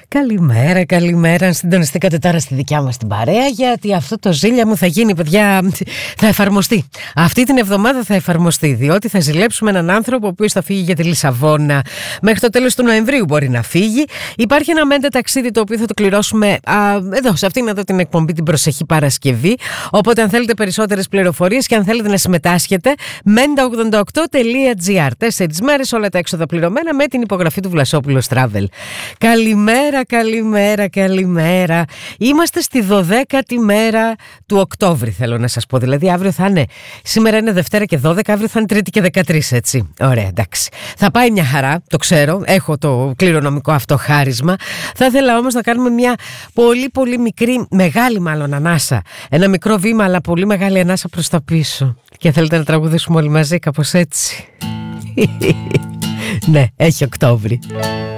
Καλημέρα, καλημέρα. Συντονιστήκατε τώρα στη δικιά μας την παρέα, γιατί αυτό το ζήλια μου θα γίνει, παιδιά, θα εφαρμοστεί. Αυτή την εβδομάδα θα εφαρμοστεί, διότι θα ζηλέψουμε έναν άνθρωπο ο οποίος θα φύγει για τη Λισαβόνα. Μέχρι το τέλος του Νοεμβρίου μπορεί να φύγει. Υπάρχει ένα μέντε ταξίδι το οποίο θα το κληρώσουμε εδώ, σε αυτήν εδώ την εκπομπή την προσεχή Παρασκευή. Οπότε, αν θέλετε περισσότερες πληροφορίες και αν θέλετε να συμμετάσχετε, menda88.gr. 4 μέρες, όλα τα έξοδα πληρωμένα με την υπογραφή του Βλασόπουλος Travel. Καλημέρα, καλημέρα, καλημέρα. Είμαστε στη 12η μέρα του Οκτώβρη, θέλω να σας πω. Δηλαδή, αύριο θα είναι. Σήμερα είναι Δευτέρα και 12, αύριο θα είναι Τρίτη και 13, έτσι. Ωραία, εντάξει. Θα πάει μια χαρά, το ξέρω. Έχω το κληρονομικό αυτό χάρισμα. Θα ήθελα όμως να κάνουμε μια πολύ, πολύ μικρή, μεγάλη μάλλον ανάσα. Ένα μικρό βήμα, αλλά πολύ μεγάλη ανάσα προς τα πίσω. Και θέλετε να τραγουδήσουμε όλοι μαζί, κάπως έτσι. Ναι, έχει Οκτώβρη.